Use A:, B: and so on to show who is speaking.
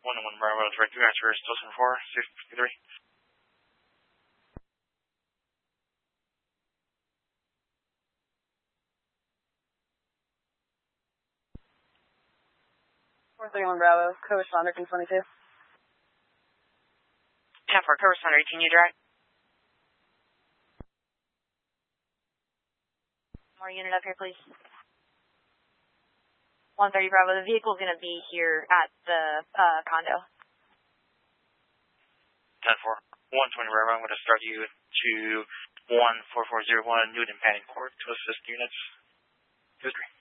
A: 1 Bravo, direct transfer, still 4, 653.
B: 431 Bravo, co-responder, 22.
C: 10-4, co-responder, 18, you direct. More unit up here, please. 130 Bravo, the vehicle is going to be here at the condo.
A: 10-4, 120 Bravo, I'm going to start you to 14401 Newton Panning Court to assist units. 2-3.